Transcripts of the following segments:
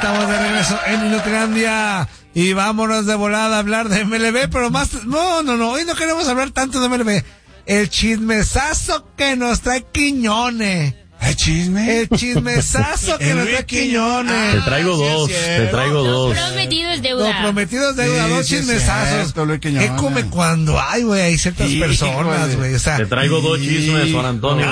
estamos de regreso en Inutilandia y vámonos de volada a hablar de MLB, pero más, no, hoy no queremos hablar tanto de MLB. El chismesazo que nos trae Quiñones. ¿El chisme? El chismesazo que nos trae Quiñones. Te traigo dos. Los prometidos deuda. Los prometidos deuda, dos chismesazos. ¿Qué come cuando hay, güey? Hay ciertas personas, güey. O sea, te traigo dos chismes, Juan Antonio.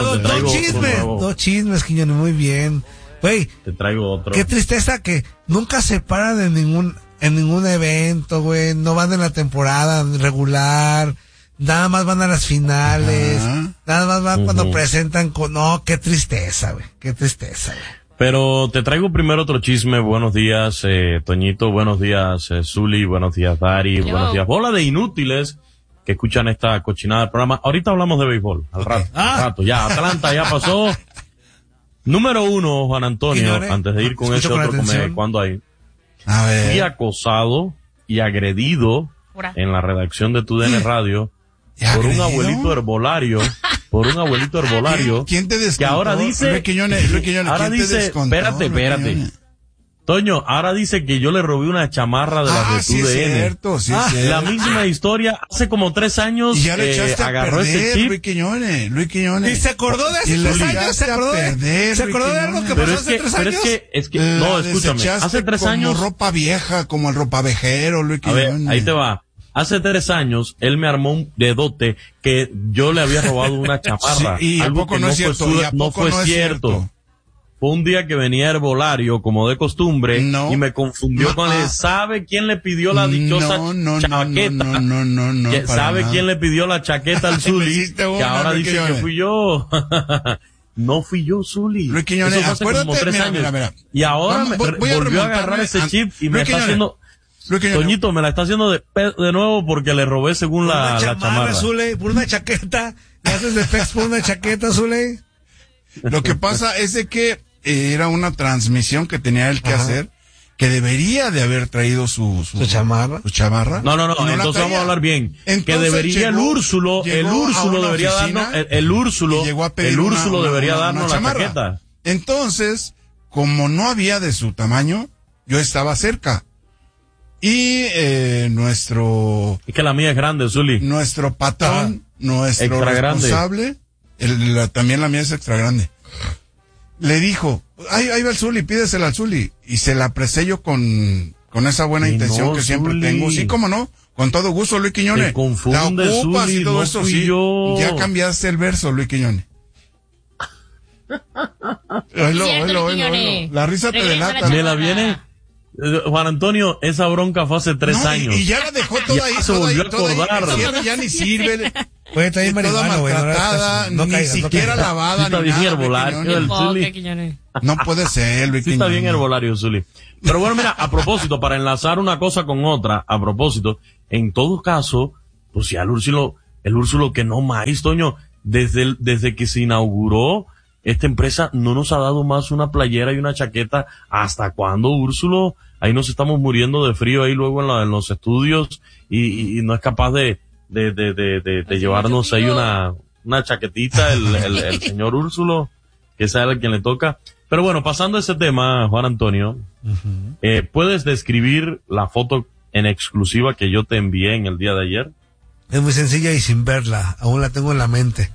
Dos chismes, Quiñones, muy bien. Güey, te traigo otro. Qué tristeza que nunca se paran en ningún evento, güey. No van en la temporada regular. Nada más van a las finales. Nada más van cuando presentan no, qué tristeza, güey. Qué tristeza, güey. Pero te traigo primero otro chisme. Buenos días, Toñito. Buenos días, Zuli. Buenos días, Dari. Hello. Buenos días, bola de inútiles que escuchan esta cochinada del programa. Ahorita hablamos de béisbol. Al rato. Ya, Atlanta ya pasó. Número 1, Juan Antonio, Quiñones, antes de ir con ese otro, ¿cuándo hay? A ver. Fui acosado y agredido en la redacción de TUDN Radio por un abuelito herbolario, ¿Quién te descontó? Que ahora dice, Luis Quiñones, ahora ¿quién te dice, descontó, espérate. Toño, ahora dice que yo le robé una chamarra de las de TUDN. Cierto. La misma historia, hace como 3 años, y ya lo echaste agarró a perder, ese chip. Luis Quiñones. Y se acordó de hace 3 años, se acordó de algo que pasó hace 3 años. Es que, no, escúchame, hace 3 años. Como ropa vieja, como el ropavejero, Luis Quiñones. A ver, ahí te va. Hace 3 años, él me armó un dedote que yo le había robado una chamarra. Sí, y algo a poco que no es cierto. No fue cierto. Fue un día que venía herbolario, como de costumbre, y me confundió con él. ¿Sabe quién le pidió la dichosa chaqueta? No. ¿Sabe quién le pidió la chaqueta al Zuli? Que ahora dice que fui yo. No fui yo, Zuli. Luis Quiñones, eso fue hace como 3 años. Mira. Y ahora volvió a agarrar ese chip y me está haciendo... Toñito, me la está haciendo de nuevo porque le robé según la chamarra. Zule, por una chaqueta. ¿Le haces de pex por una chaqueta, Zule? Lo que pasa es de que era una transmisión que tenía él que hacer, que debería de haber traído su chamarra. No, entonces vamos a hablar bien. Entonces, que debería el Úrsulo debería darnos, el Úrsulo debería darnos la chaqueta. Entonces, como no había de su tamaño, yo estaba cerca. Y nuestro... Es que la mía es grande, Zuli. Nuestro patrón, nuestro responsable, también la mía es extra grande. Le dijo, ahí va el Zuli, pídesela al Zuli. Y se la apresé yo con esa buena intención que siempre tengo. Sí, cómo no, con todo gusto, Luis Quiñones. Te confunde, la ocupas Zuli, y todo no eso, fui sí. yo. Ya cambiaste el verso, Luis Quiñones. Oílo. La risa te delata. Me la viene... Juan Antonio, esa bronca fue hace 3 años. Y ya la dejó toda ahí. Se volvió a acordar. Ya ni sirve. Puede traer marihuana, güey. Ni siquiera lavada. Está bien herbolario el Zuli. No puede ser, Luis. Sí está bien herbolario, Zuli. Pero bueno, mira, a propósito, para enlazar una cosa con otra, en todo caso, pues ya el Úrsulo que no más, Toño, desde que se inauguró, esta empresa no nos ha dado más una playera y una chaqueta. ¿Hasta cuándo, Úrsulo? Ahí nos estamos muriendo de frío ahí luego en los estudios y no es capaz de llevarnos ahí una chaquetita el señor Úrsulo, que es a él quien le toca. Pero bueno, pasando a ese tema, Juan Antonio, ¿puedes describir la foto en exclusiva que yo te envié en el día de ayer? Es muy sencilla y sin verla, aún la tengo en la mente.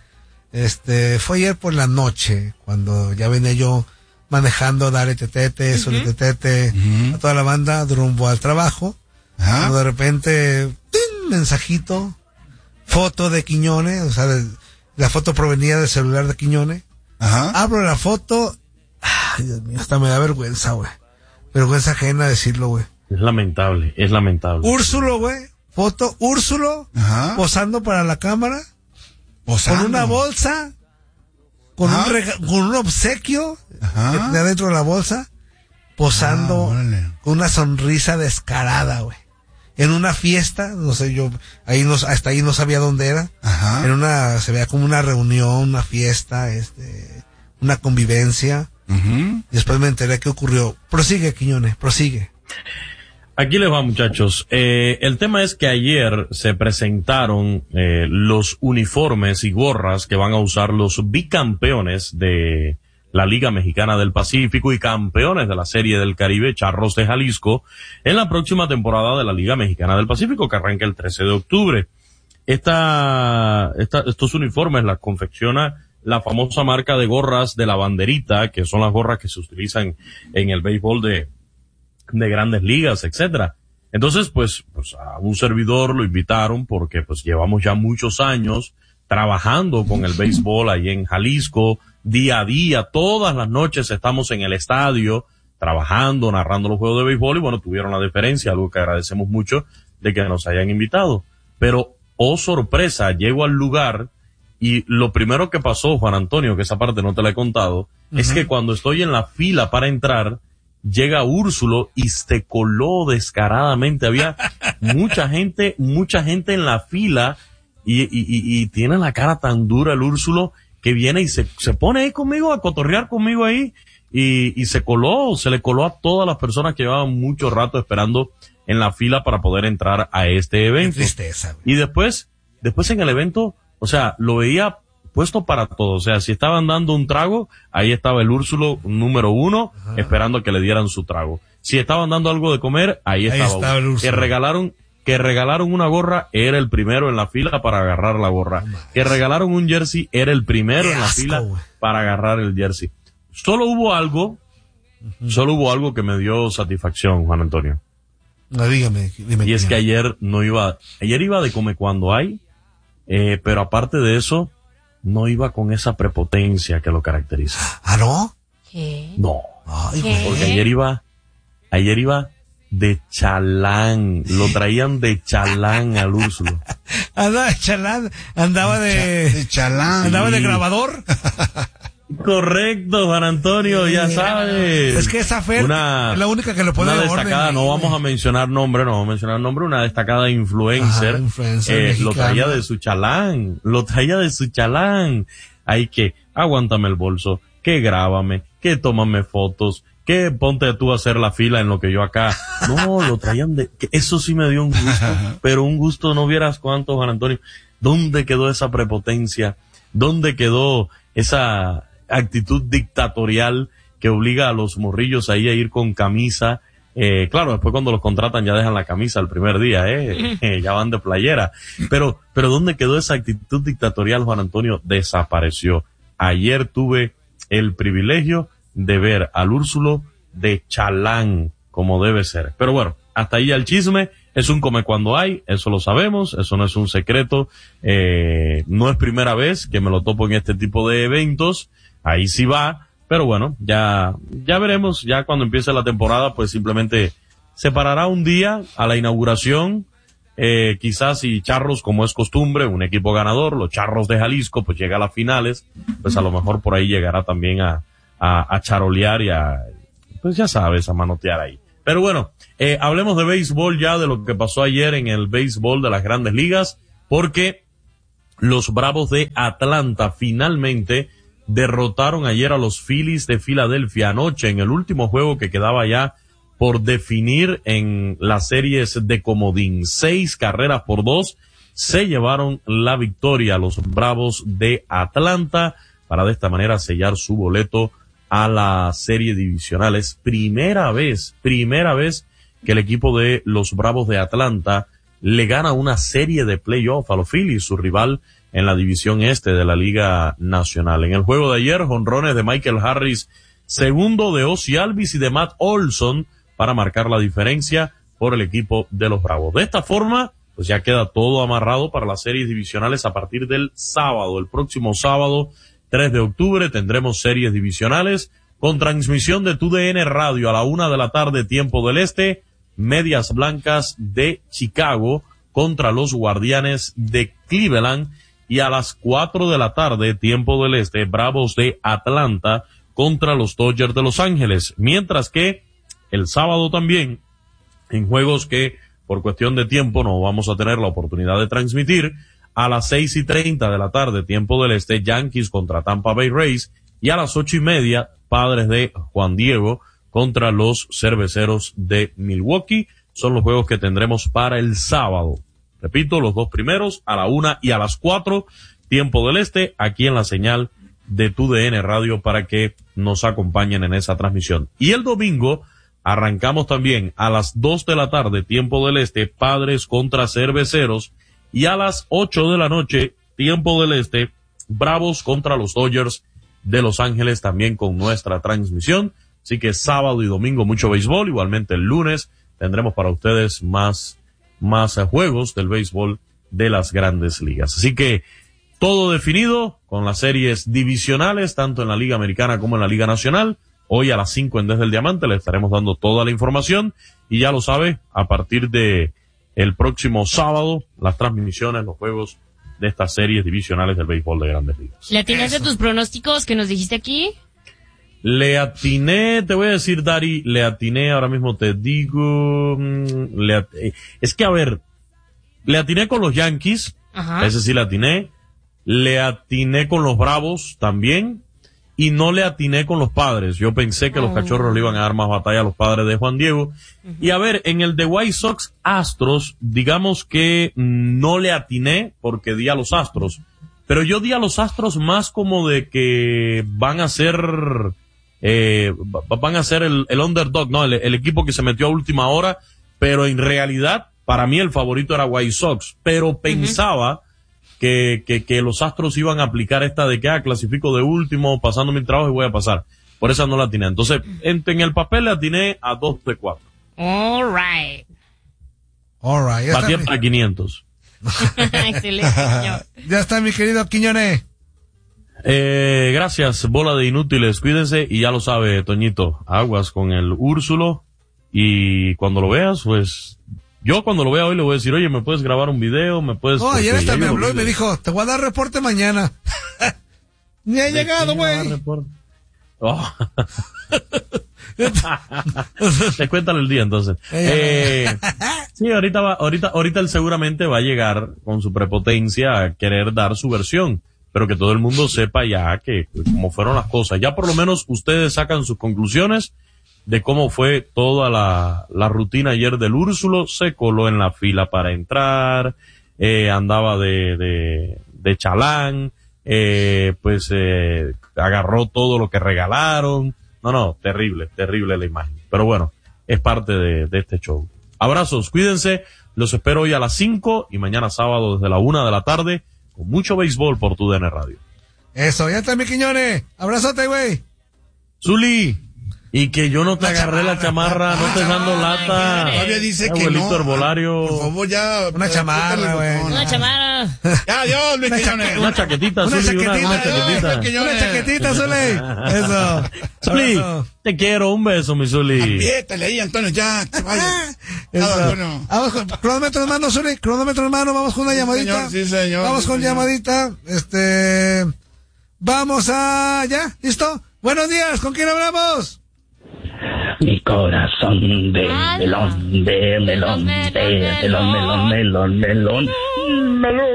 Fue ayer por la noche, cuando ya venía yo manejando Dale Tetete, Sole Tetete, a toda la banda, rumbo al trabajo. Cuando de repente, ¡ting! Mensajito, foto de Quiñones, o sea, la foto provenía del celular de Quiñones. Abro la foto, ay, Dios mío, hasta me da vergüenza, güey. Vergüenza ajena decirlo, güey. Es lamentable. Úrsulo, güey, foto, Úrsulo, posando para la cámara. Con una bolsa, con un obsequio que tenía dentro de la bolsa, posando con una sonrisa descarada, güey. En una fiesta, no sé, yo hasta ahí no sabía dónde era. Se veía como una reunión, una fiesta, una convivencia. Y después me enteré qué ocurrió. Prosigue, Quiñones, prosigue. Aquí les va, muchachos. El tema es que ayer se presentaron los uniformes y gorras que van a usar los bicampeones de la Liga Mexicana del Pacífico y campeones de la Serie del Caribe, Charros de Jalisco, en la próxima temporada de la Liga Mexicana del Pacífico, que arranca el 13 de octubre. Estos uniformes las confecciona la famosa marca de gorras de la banderita, que son las gorras que se utilizan en el béisbol de grandes ligas, etcétera. Entonces, pues a un servidor lo invitaron porque pues llevamos ya muchos años trabajando con el béisbol ahí en Jalisco, día a día, todas las noches estamos en el estadio trabajando, narrando los juegos de béisbol y bueno, tuvieron la deferencia, algo que agradecemos mucho de que nos hayan invitado. Pero, oh sorpresa, llego al lugar y lo primero que pasó, Juan Antonio, que esa parte no te la he contado, es que cuando estoy en la fila para entrar, llega Úrsulo y se coló descaradamente. Había mucha gente en la fila y tiene la cara tan dura el Úrsulo que viene y se pone ahí conmigo a cotorrear conmigo ahí y se le coló a todas las personas que llevaban mucho rato esperando en la fila para poder entrar a este evento. Qué tristeza. Y después en el evento, o sea, lo veía puesto para todo. O sea, si estaban dando un trago, ahí estaba el Úrsulo número 1, esperando a que le dieran su trago. Si estaban dando algo de comer, ahí estaba el Úrsulo. Que regalaron una gorra, era el primero en la fila para agarrar la gorra. Que regalaron un jersey, era el primero en la fila para agarrar el jersey. Solo hubo algo que me dio satisfacción, Juan Antonio. No, dígame. Y es que ayer iba de come cuando hay, pero aparte de eso, no iba con esa prepotencia que lo caracteriza. ¿Ah, no? ¿Qué? No. Ay, porque ayer iba de chalán, lo traían de chalán al Úrsulo. Andaba de chalán, andaba de chalán. Andaba de grabador. Correcto, Juan Antonio, ya sabes. Es que esa Fer es la única que lo puede una destacada, no vamos a mencionar nombre, una destacada influencer, lo traía de su chalán. Hay que, aguántame el bolso, que grábame, que tómame fotos, que ponte tú a hacer la fila en lo que yo acá. No, lo traían que eso sí me dio un gusto, pero un gusto no vieras cuánto, Juan Antonio. ¿Dónde quedó esa prepotencia? ¿Dónde quedó esa actitud dictatorial que obliga a los morrillos ahí a ir con camisa? Claro, después cuando los contratan ya dejan la camisa el primer día, ya van de playera. Pero ¿dónde quedó esa actitud dictatorial, Juan Antonio? Desapareció. Ayer tuve el privilegio de ver al Úrsulo de chalán, como debe ser. Pero bueno, hasta ahí el chisme. Es un come cuando hay, eso lo sabemos, eso no es un secreto. No es primera vez que me lo topo en este tipo de eventos. Ahí sí va, pero bueno, ya veremos, ya cuando empiece la temporada, pues simplemente se parará un día a la inauguración, quizás si Charros, como es costumbre, un equipo ganador, los Charros de Jalisco, pues llega a las finales, pues a lo mejor por ahí llegará también a charolear y pues ya sabes, a manotear ahí. Pero bueno, hablemos de béisbol ya, de lo que pasó ayer en el béisbol de las Grandes Ligas, porque los Bravos de Atlanta finalmente derrotaron ayer a los Phillies de Filadelfia anoche en el último juego que quedaba ya por definir en las series de comodín. 6-2 se llevaron la victoria los Bravos de Atlanta para de esta manera sellar su boleto a la serie divisional. Es primera vez que el equipo de los Bravos de Atlanta le gana una serie de playoff a los Phillies, su rival en la división este de la Liga Nacional. En el juego de ayer, jonrones de Michael Harris, segundo de Ozzie Albies y de Matt Olson para marcar la diferencia por el equipo de los Bravos. De esta forma, pues ya queda todo amarrado para las series divisionales a partir del sábado. El próximo sábado, 3 de octubre, tendremos series divisionales con transmisión de TUDN Radio a la 1:00 p.m, tiempo del este, Medias Blancas de Chicago contra los Guardianes de Cleveland, y a las 4:00 p.m, tiempo del este, Bravos de Atlanta contra los Dodgers de Los Ángeles. Mientras que el sábado también, en juegos que por cuestión de tiempo no vamos a tener la oportunidad de transmitir, a las 6:30 p.m, tiempo del este, Yankees contra Tampa Bay Rays, y a las 8:30, Padres de Juan Diego contra los Cerveceros de Milwaukee. Son los juegos que tendremos para el sábado. Repito, los dos primeros a la 1:00 y a las 4:00, tiempo del este, aquí en la señal de TUDN Radio para que nos acompañen en esa transmisión. Y el domingo arrancamos también a las 2 de la tarde, tiempo del este, Padres contra Cerveceros, y a las 8 de la noche, tiempo del este, Bravos contra los Dodgers de Los Ángeles, también con nuestra transmisión. Así que sábado y domingo mucho béisbol, igualmente el lunes tendremos para ustedes más juegos del béisbol de las Grandes Ligas. Así que todo definido con las series divisionales, tanto en la Liga Americana como en la Liga Nacional. Hoy a las 5 en Desde el Diamante le estaremos dando toda la información y ya lo sabe, a partir de el próximo sábado, las transmisiones, los juegos de estas series divisionales del béisbol de Grandes Ligas. ¿Le atinaste a tus pronósticos que nos dijiste aquí? Le atiné, te voy a decir, Dari, le atiné, ahora mismo te digo, es que a ver, le atiné con los Yankees, ese sí le atiné con los Bravos también, y no le atiné con los Padres. Yo pensé que los Cachorros le iban a dar más batalla a los Padres de Juan Diego. Y a ver, en el de White Sox Astros, digamos que no le atiné porque di a los Astros, pero yo di a los Astros más como de que van a ser el underdog, ¿no? El equipo que se metió a última hora, pero en realidad, para mí el favorito era White Sox, pero pensaba que los Astros iban a aplicar esta de que clasifico de último, pasando mi trabajo y voy a pasar. Por eso no la atiné. Entonces, en el papel le atiné a 2 de 4. All right. Batía para 500. Excelente. Ya está, mi querido Quiñones. Gracias, bola de inútiles. Cuídense y ya lo sabe, Toñito. Aguas con el Úrsulo. Y cuando lo veas, pues... Yo cuando lo vea hoy le voy a decir, oye, ¿me puedes grabar un video? ¿Me puedes...? Ayer hasta me habló y me dijo, te voy a dar reporte mañana. Ni ha llegado, güey. Cuéntale el día, entonces. Sí, ahorita él seguramente va a llegar con su prepotencia a querer dar su versión, pero que todo el mundo sepa ya que cómo fueron las cosas. Ya por lo menos ustedes sacan sus conclusiones de cómo fue toda la rutina ayer del Úrsulo. Se coló en la fila para entrar, andaba de chalán, agarró todo lo que regalaron. No, terrible la imagen. Pero bueno, es parte de este show. Abrazos, cuídense, los espero hoy a las 5 y mañana sábado desde la 1 de la tarde con mucho béisbol por TUDN Radio. Eso, ya está, mi Quiñones. Abrazote, güey. Zuli. Y que yo no te agarré la chamarra, no te dando lata. Todavía dice que no. Herbolario. Por favor, ya. Una chamarra, güey. Una chamarra. Ya, adiós, mi Quiñones. Una chaquetita, Zuli. Una chaquetita, Zuli. Eso. Zuli, te quiero. Un beso, mi Zuli. Apriétale ahí, Antonio, ya, que vaya. Bueno. Vamos con cronómetro en mano, Zuli. Cronómetro en mano, vamos con una llamadita. Sí, señor. Vamos con llamadita. Vamos ¿ya? ¿Listo? Buenos días, ¿con quién hablamos? Mi corazón de melón, de melón, de melón, melón, melón, melón.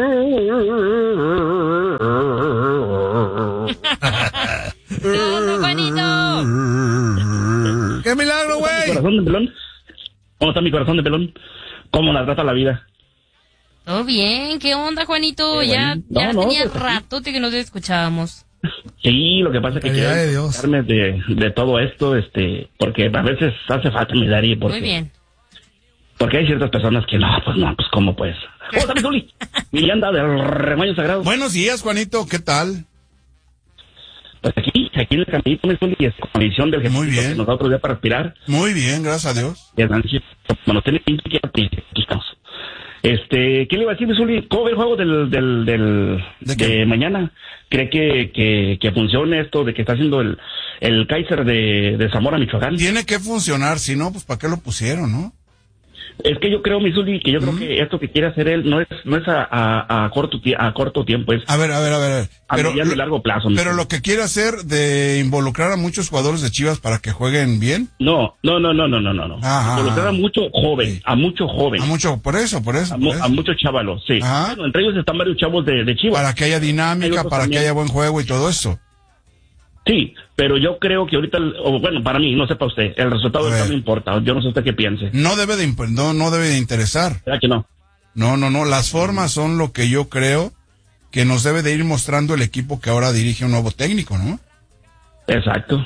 Juanito! ¡Qué milagro, güey! ¿Corazón de melón? ¿Cómo está mi corazón de melón? ¿Cómo la trata la vida? Todo bien, ¿qué onda, Juanito? Ya tenía ratote que no te escuchábamos. Sí, lo que pasa es que quiero encargarme de todo esto, porque a veces hace falta mi Dari, porque... Muy bien. Porque hay ciertas personas que pues ¿cómo pues? ¿Cómo está mi Zuli? Mi anda del rebaño sagrado. Buenos días, Juanito, ¿qué tal? Pues aquí en el caminito, mi Zuli, y es condición del Muy bien. Que nos da otro día para respirar. Muy bien, gracias a Dios. Y cuando tiene pinche, aquí estamos. ¿Qué le iba a decir, mi Zuli? ¿Cómo ve el juego de mañana? ¿Cree que funcione esto de que está haciendo el Kaiser de Zamora, Michoacán? Tiene que funcionar, si no, pues ¿para qué lo pusieron, no? Es que yo creo, mi Zuli, que creo que esto que quiere hacer él no es a corto tiempo, es a ver. A mediano y largo plazo. Pero lo que quiere hacer de involucrar a muchos jugadores de Chivas para que jueguen bien. No. Involucrar a mucho joven, a mucho joven. Por eso. A muchos chavalos, sí. Bueno, entre ellos están varios chavos de Chivas. Para que haya dinámica, para que haya buen juego y todo eso. Sí, pero yo creo que ahorita, para mí, no sepa usted, el resultado no importa. Yo no sé usted qué piense. No debe de interesar. ¿Verdad que no? No. Las formas son lo que yo creo que nos debe de ir mostrando el equipo que ahora dirige un nuevo técnico, ¿no? Exacto.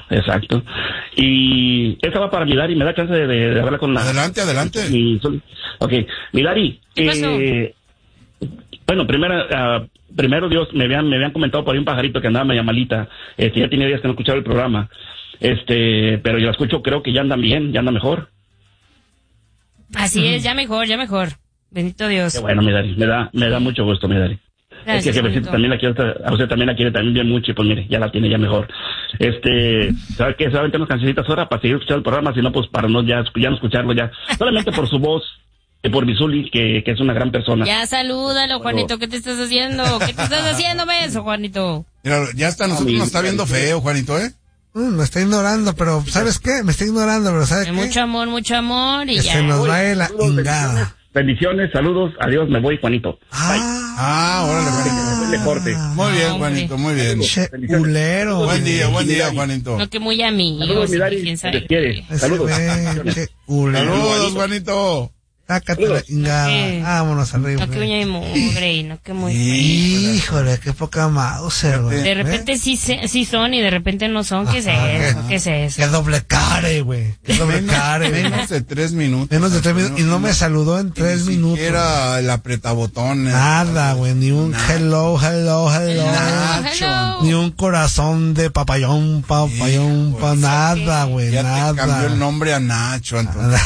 Y esta va para Milari, ¿me da chance de hablar con la... Adelante. Ok, Milari, bueno, primero Dios, me habían comentado por ahí un pajarito que andaba media malita, ya tenía días que no escuchaba el programa, pero yo la escucho, creo que ya andan bien, ya andan mejor. Así es, ya mejor. Bendito Dios. Qué bueno, Milari, me da mucho gusto, Milari. Gracias, es que Jefecito también la quiere, a usted también la quiere también bien mucho, y pues mire, ya la tiene ya mejor. ¿Sabe qué? Solamente unas cancioncitas ahora para seguir escuchando el programa, si no, pues para no ya no escucharlo ya. Solamente por su voz, y por Misuli, que es una gran persona. Ya salúdalo, Juanito, ¿qué te estás haciendo? ¿Qué te estás haciendo, beso, Juanito? Mira, ya está, nos está viendo feo, Juanito, ¿eh? Me está ignorando, pero ¿sabes qué? Me está ignorando, pero ¿sabes qué? Mucho amor y que ya. se nos va la ingada. Bendiciones, saludos, adiós, me voy, Juanito. Órale, corte. Muy bien, Juanito, muy bien. Che, culero. Buen día, Juanito. No, que muy amigo. Saludos, Milari, te quiere. Saludos. Saludos, Juanito. Sácate la ingada. Vámonos arriba. No, que muy mugre, no, que muy... Híjole, qué poca Mauser, güey. De repente sí son y de repente no son. ¿Qué es eso? ¿Qué es eso? Qué doble care, güey. Qué doble care. Menos de 3 minutos. Menos de 3 minutos. Y no me saludó en 3 minutos. Ni siquiera el apretabotones. Nada, güey. Ni un hello. Nacho. Ni un corazón de papayón, nada, güey. Ya nada. te cambió el nombre a Nacho, entonces.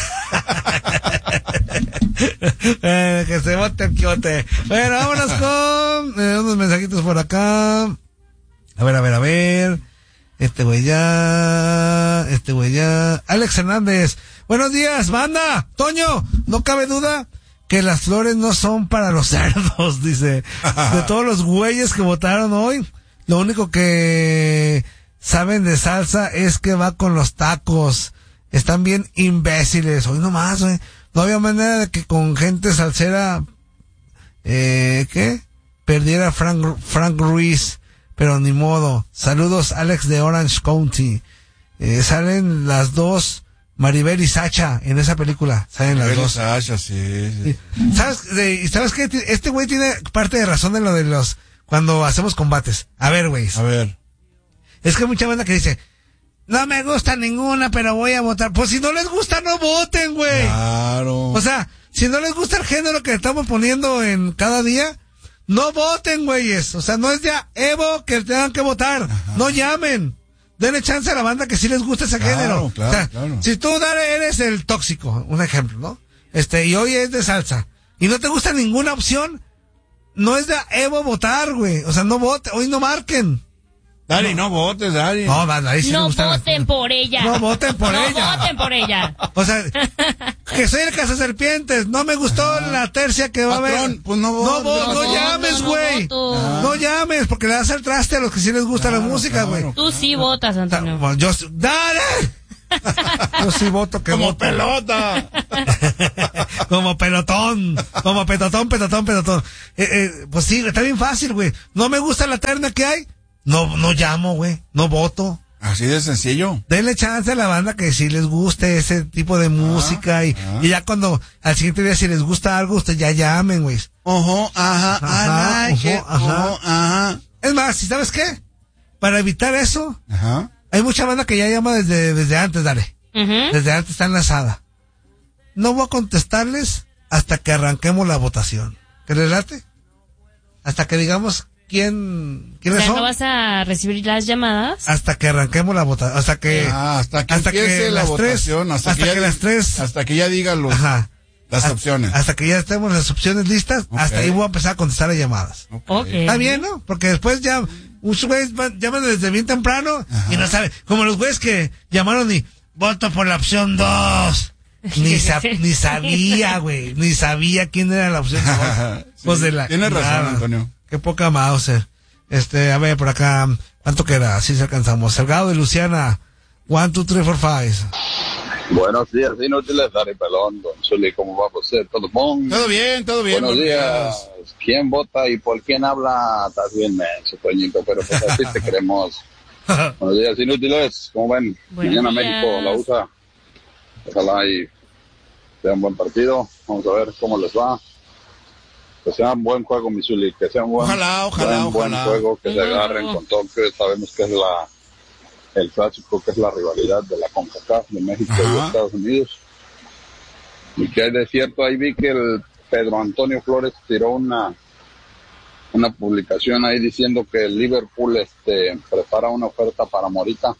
Que se bote el quiote. Bueno, vámonos con unos mensajitos por acá. A ver. Este güey ya. Alex Hernández. Buenos días, banda. Toño, no cabe duda que las flores no son para los cerdos, dice. De todos los güeyes que votaron hoy, lo único que saben de salsa es que va con los tacos. Están bien imbéciles. Hoy nomás, güey. No había manera de que con gente salsera, perdiera Frank Ruiz, pero ni modo. Saludos, Alex de Orange County. Salen las dos, Maribel y Sacha, en esa película. Salen las dos. Sacha, sí. ¿Sabes qué? Este güey tiene parte de razón en lo de cuando hacemos combates. A ver, güey. Es que hay mucha banda que dice, no me gusta ninguna, pero voy a votar. Pues si no les gusta, no voten, güey. Claro. O sea, si no les gusta el género que estamos poniendo en cada día, no voten, güeyes. O sea, no es ya Evo que tengan que votar. Ajá. No llamen. Denle chance a la banda que sí les gusta ese género. Claro, o sea, si tú, Dare, eres el tóxico, un ejemplo, ¿no? Y hoy es de salsa, y no te gusta ninguna opción, no es de Evo votar, güey. O sea, no voten, hoy no marquen. Dari, no votes, Dari. No, Dari, sí no voten por ella. No voten por ella. No voten por ella. O sea, que soy el cazaserpientes. No me gustó la tercia que va a haber. Pues no llames, güey. No llames, porque le das el traste a los que sí les gusta la música, güey. Tú sí votas, Antonio. ¡Dale! Yo sí voto que como voto. Pelota. Como pelotón. Como petotón. Pues sí, está bien fácil, güey. No me gusta la terna que hay. No llamo, güey. No voto. Así de sencillo. Denle chance a la banda que si les guste ese tipo de música y ya cuando al siguiente día si les gusta algo, ustedes ya llamen, güey. Ajá. Es más, ¿sí sabes qué? Para evitar eso, hay mucha banda que ya llama desde antes, dale. Desde antes está enlazada. No voy a contestarles hasta que arranquemos la votación. ¿Qué les late? Hasta que digamos ¿quiénes son? ¿No vas a recibir las llamadas? Hasta que arranquemos la votación, hasta que empiece la votación, hasta que ya diga las opciones. Hasta que ya estemos las opciones listas, hasta ahí voy a empezar a contestar las llamadas. Okay. Está bien, ¿no? Porque después ya muchos güeyes llaman desde bien temprano y no saben, como los güeyes que llamaron y voto por la opción 2. Ni sabía, güey, ni sabía quién era la opción 2. Pues tienes razón, Antonio. Qué poca Mauser. A ver, por acá, ¿cuánto queda? Así se alcanzamos. Salgado de Luciana, 1, 2, 3, 4, 5. Buenos días, inútiles, Dari Pelón, Don Zuli, ¿cómo va a ser? ¿Todo bien? Todo bien. Buenos días. ¿Quién vota y por quién habla? Estás bien, Toñito, pero pues así te queremos. Buenos días, inútiles, ¿cómo ven? Mañana México, la USA. Ojalá y sea un buen partido. Vamos a ver cómo les va. que sea un buen juego, Missouri, que sea un buen, buen juego, que se agarren con todo, que sabemos que es el clásico, que es la rivalidad de la CONCACAF de México y Estados Unidos. Y que hay de cierto, ahí vi que el Pedro Antonio Flores tiró una publicación ahí diciendo que el Liverpool prepara una oferta para Morita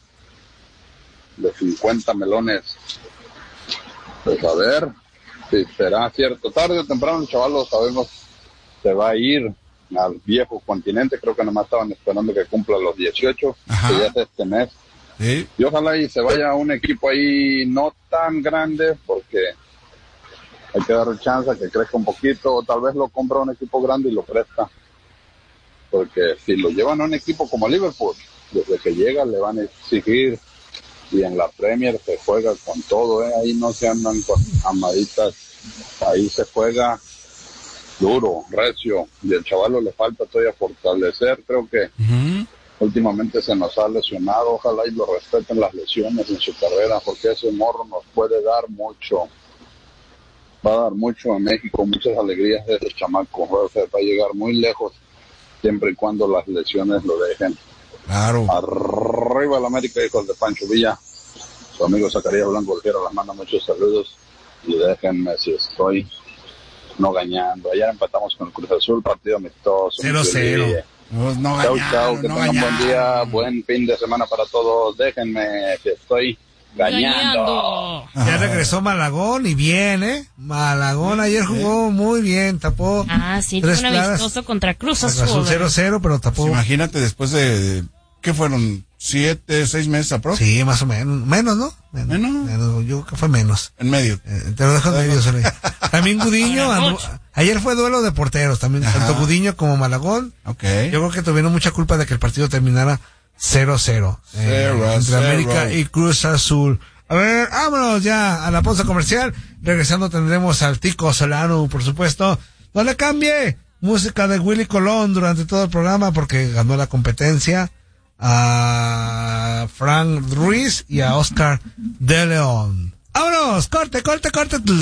de 50 melones. Pues a ver si será cierto. Tarde o temprano el chaval, lo sabemos, se va a ir al viejo continente. Creo que nomás estaban esperando que cumpla los 18, que ya es este mes. ¿Sí? Y ojalá y se vaya a un equipo ahí no tan grande, porque hay que darle chance a que crezca un poquito, o tal vez lo compra un equipo grande y lo presta. Porque si lo llevan a un equipo como Liverpool, desde que llega le van a exigir, y en la Premier se juega con todo, ahí no se andan con amaditas, ahí se juega duro, recio, y el chavalo le falta todavía fortalecer. Creo que últimamente se nos ha lesionado, ojalá y lo respeten las lesiones en su carrera, porque ese morro nos puede dar mucho, va a dar mucho a México, muchas alegrías de ese chamaco, va a llegar muy lejos, siempre y cuando las lesiones lo dejen. Claro. Arriba el América, hijos de Pancho Villa. Su amigo Zacarías Blanco Olguero les manda muchos saludos, y déjenme si estoy no gañando. Ayer empatamos con el Cruz Azul, partido amistoso. 0-0. Chau, que tengan buen día, buen fin de semana para todos. Déjenme si estoy gañando. Ya regresó Malagón y bien, Malagón ayer jugó muy bien, tapó. Sí, fue un amistoso contra Cruz Azul. 0-0, pero tapó. Pues imagínate después de, ¿qué fueron? 7, 6 meses aproximadamente. Sí, más o menos. Menos, ¿no? Menos. Yo creo que fue menos. En medio. Te lo dejo en medio, Sole. También Gudiño, ayer fue duelo de porteros, también, tanto Gudiño como Malagón. Okay. Yo creo que tuvieron mucha culpa de que el partido terminara 0-0. Entre América y Cruz Azul. A ver, vámonos ya a la pausa comercial. Regresando tendremos al Tico Solano, por supuesto. No le cambie. Música de Willy Colón durante todo el programa, porque ganó la competencia a Frank Ruiz y a Oscar de León. ¡Vámonos! ¡Corte!